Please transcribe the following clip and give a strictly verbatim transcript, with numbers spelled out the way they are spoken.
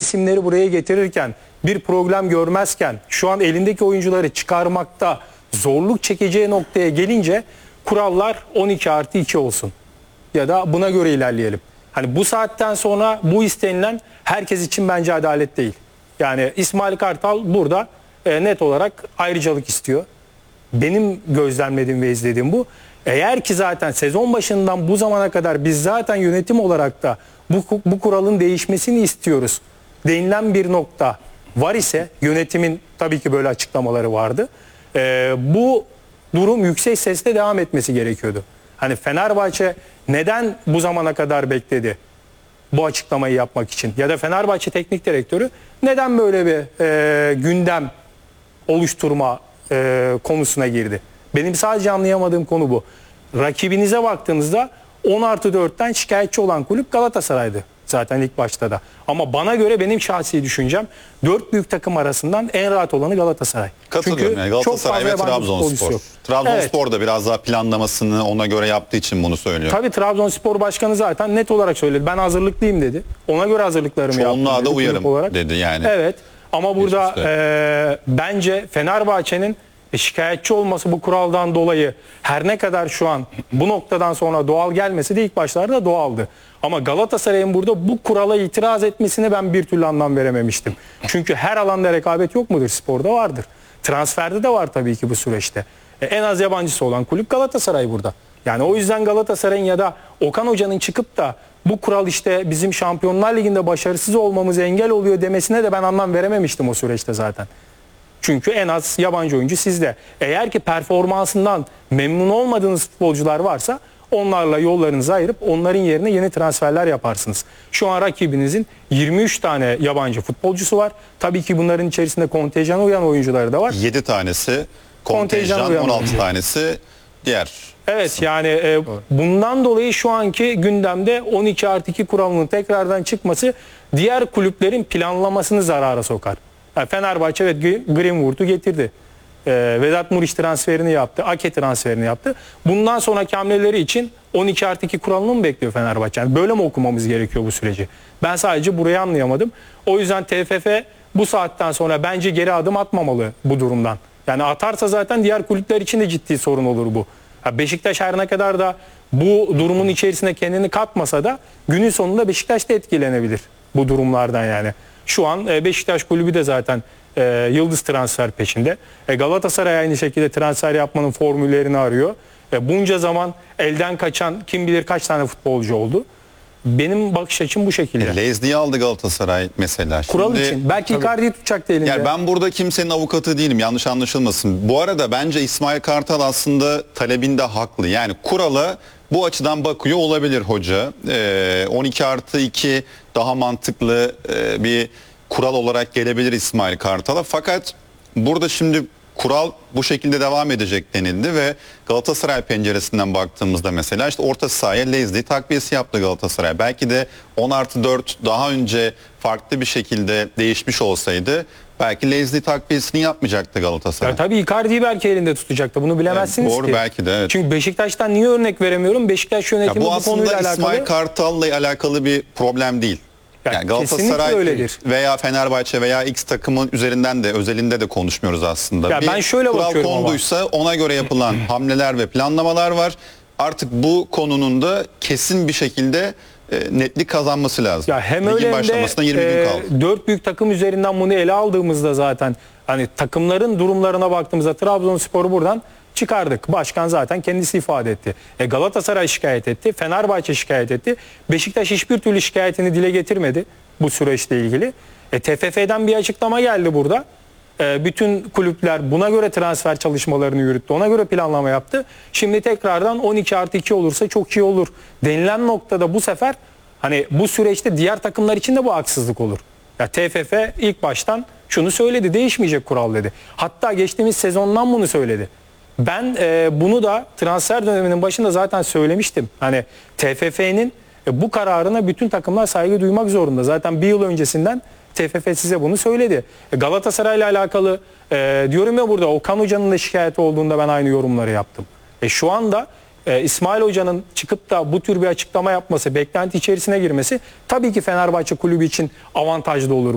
isimleri buraya getirirken, bir problem görmezken şu an elindeki oyuncuları çıkarmakta zorluk çekeceği noktaya gelince kurallar on iki artı iki olsun. Ya da buna göre ilerleyelim. Hani bu saatten sonra bu istenilen herkes için bence adalet değil. Yani İsmail Kartal burada e, net olarak ayrıcalık istiyor. Benim gözlemlediğim ve izlediğim bu. Eğer ki zaten sezon başından bu zamana kadar biz zaten yönetim olarak da bu, bu kuralın değişmesini istiyoruz denilen bir nokta var ise, yönetimin tabii ki böyle açıklamaları vardı. E, bu durum yüksek sesle devam etmesi gerekiyordu. Hani Fenerbahçe neden bu zamana kadar bekledi bu açıklamayı yapmak için? Ya da Fenerbahçe teknik direktörü neden böyle bir e, gündem oluşturma e, konusuna girdi? Benim sadece anlayamadığım konu bu. Rakibinize baktığınızda on artı dörtten şikayetçi olan kulüp Galatasaray'dı zaten ilk başta da. Ama bana göre, benim şahsi düşüncem, dört büyük takım arasından en rahat olanı Galatasaray. Katılıyorum. Çünkü yani Galatasaray ve Trabzonspor. Trabzonspor evet. da biraz daha planlamasını ona göre yaptığı için bunu söylüyor. Tabii Trabzonspor Başkanı zaten net olarak söyledi. Ben hazırlıklıyım dedi. Ona göre hazırlıklarımı yaptım. Çoğunluğa da uyarım dedi yani. Evet. Ama burada e, bence Fenerbahçe'nin şikayetçi olması bu kuraldan dolayı, her ne kadar şu an bu noktadan sonra doğal gelmesi de ilk başlarda doğaldı. Ama Galatasaray'ın burada bu kurala itiraz etmesine ben bir türlü anlam verememiştim. Çünkü her alanda rekabet yok mudur? Sporda vardır. Transferde de var tabii ki bu süreçte. E, en az yabancısı olan kulüp Galatasaray burada. Yani o yüzden Galatasaray'ın ya da Okan Hoca'nın çıkıp da bu kural işte bizim Şampiyonlar Ligi'nde başarısız olmamıza engel oluyor demesine de ben anlam verememiştim o süreçte zaten. Çünkü en az yabancı oyuncu sizde. Eğer ki performansından memnun olmadığınız futbolcular varsa onlarla yollarınızı ayırıp onların yerine yeni transferler yaparsınız. Şu an rakibinizin yirmi üç tane yabancı futbolcusu var. Tabii ki bunların içerisinde kontenjana uyan oyuncuları da var. yedi tanesi kontenjan, on altı tanesi diğer. Evet, yani e, bundan dolayı şu anki gündemde on iki artı iki kuralının tekrardan çıkması diğer kulüplerin planlamasını zarara sokar. Yani Fenerbahçe ve Greenwood'u getirdi. Ee, Vedat Muriç transferini yaptı. Ake transferini yaptı. Bundan sonraki hamleleri için on iki artı iki kuralını mı bekliyor Fenerbahçe? Yani böyle mi okumamız gerekiyor bu süreci? Ben sadece burayı anlayamadım. O yüzden T F F bu saatten sonra bence geri adım atmamalı bu durumdan. Yani atarsa zaten diğer kulüpler için de ciddi sorun olur bu. Beşiktaş her ne kadar da bu durumun içerisine kendini katmasa da günün sonunda Beşiktaş da etkilenebilir bu durumlardan yani. Şu an Beşiktaş kulübü de zaten e, yıldız transfer peşinde. E, Galatasaray aynı şekilde transfer yapmanın formüllerini arıyor. E, bunca zaman elden kaçan kim bilir kaç tane futbolcu oldu. Benim bakış açım bu şekilde. E, Lezdi'yi aldı Galatasaray mesela. Kural Şimdi, için. Belki Icardi'yi tutacaktı elinde. Yani ben burada kimsenin avukatı değilim. Yanlış anlaşılmasın. Bu arada bence İsmail Kartal aslında talebinde haklı. Yani kurala bu açıdan bakıyor olabilir hoca. Ee, on iki artı iki daha mantıklı e, bir kural olarak gelebilir İsmail Kartal'a. Fakat burada şimdi kural bu şekilde devam edecek denildi ve Galatasaray penceresinden baktığımızda mesela işte orta sahaya Lezdi takviyesi yaptı Galatasaray. Belki de on artı dört daha önce farklı bir şekilde değişmiş olsaydı belki Lezdi takviyesini yapmayacaktı Galatasaray. Ya tabii Icardi'yi belki elinde tutacaktı. Bunu bilemezsiniz yani doğru, ki. belki de. Evet. Çünkü Beşiktaş'tan niye örnek veremiyorum? Beşiktaş yönetimi ya bu, bu konuyla alakalı. aslında İsmail Kartal'la alakalı bir problem değil. Yani, yani Galatasaray veya Fenerbahçe veya X takımın üzerinden de özelinde de konuşmuyoruz aslında. Ya bir ben şöyle kural bakıyorum konduysa ama. ona göre yapılan hamleler ve planlamalar var. Artık bu konunun da kesin bir şekilde e, netlik kazanması lazım. Ya hem Ligin öyle başlamasına yirmi e, gün kaldı. dört büyük takım üzerinden bunu ele aldığımızda zaten hani takımların durumlarına baktığımızda Trabzonspor'u buradan çıkardık. Başkan zaten kendisi ifade etti. E, Galatasaray şikayet etti. Fenerbahçe şikayet etti. Beşiktaş hiçbir türlü şikayetini dile getirmedi bu süreçle ilgili. E, T F F'den bir açıklama geldi burada. E, bütün kulüpler buna göre transfer çalışmalarını yürüttü. Ona göre planlama yaptı. Şimdi tekrardan on iki artı iki olursa çok iyi olur denilen noktada bu sefer hani bu süreçte diğer takımlar için de bu haksızlık olur. Ya T F F ilk baştan şunu söyledi. Değişmeyecek kural dedi. Hatta geçtiğimiz sezondan bunu söyledi. Ben e, bunu da transfer döneminin başında zaten söylemiştim. Hani T F F'nin e, bu kararına bütün takımlar saygı duymak zorunda. Zaten bir yıl öncesinden T F F size bunu söyledi. E, Galatasaray'la alakalı e, diyorum ya burada Okan Hoca'nın da şikayeti olduğunda ben aynı yorumları yaptım. E, şu anda e, İsmail Hoca'nın çıkıp da bu tür bir açıklama yapması, beklenti içerisine girmesi tabii ki Fenerbahçe kulübü için avantajlı olur.